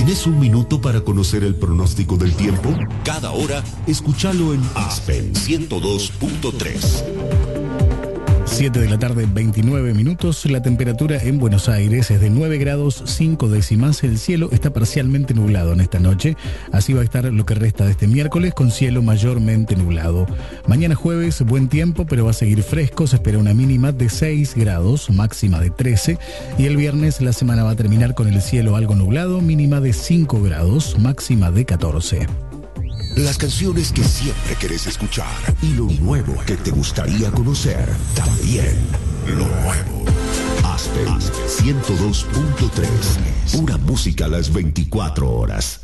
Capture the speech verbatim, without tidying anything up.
¿Tienes un minuto para conocer el pronóstico del tiempo? Cada hora, escúchalo en Aspen ciento dos punto tres. siete de la tarde, veintinueve minutos. La temperatura en Buenos Aires es de nueve grados cinco décimas. El cielo está parcialmente nublado en esta noche. Así va a estar lo que resta de este miércoles, con cielo mayormente nublado. Mañana jueves, buen tiempo, pero va a seguir fresco. Se espera una mínima de seis grados, máxima de trece. Y el viernes la semana va a terminar con el cielo algo nublado, mínima de cinco grados, máxima de catorce. Las canciones que siempre querés escuchar y lo nuevo que te gustaría conocer. También lo nuevo. Aspen ciento dos punto tres. Pura música a las veinticuatro horas.